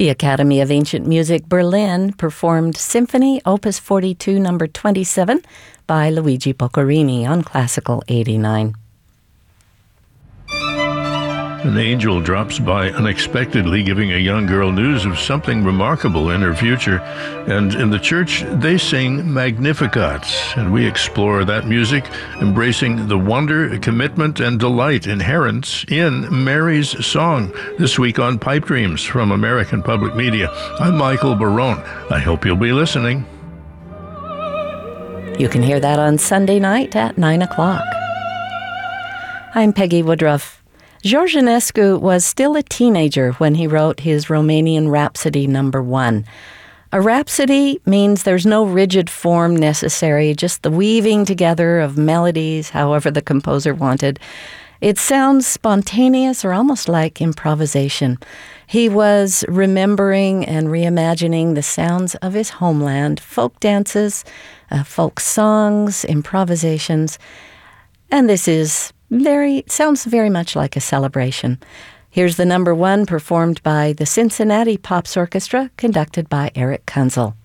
The Academy of Ancient Music Berlin performed Symphony Opus 42 No. 27 by Luigi Boccherini on Classical 89. An angel drops by unexpectedly, giving a young girl news of something remarkable in her future. And in the church, they sing Magnificat, and we explore that music, embracing the wonder, commitment, and delight inherent in Mary's song. This week on Pipe Dreams from American Public Media, I'm Michael Barone. I hope you'll be listening. You can hear that on Sunday night at 9 o'clock. I'm Peggy Woodruff. George Enescu was still a teenager when he wrote his Romanian Rhapsody No. 1. A rhapsody means there's no rigid form necessary, just the weaving together of melodies however the composer wanted. It sounds spontaneous or almost like improvisation. He was remembering and reimagining the sounds of his homeland, folk dances, folk songs, improvisations, and this sounds very much like a celebration. Here's the No. 1 performed by the Cincinnati Pops Orchestra, conducted by Eric Kunzel.